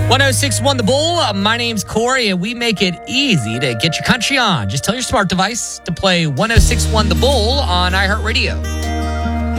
1061 The Bull. My name's Corey, and we make it easy to get your country on. Just tell your smart device to play 1061 The Bull on iHeartRadio.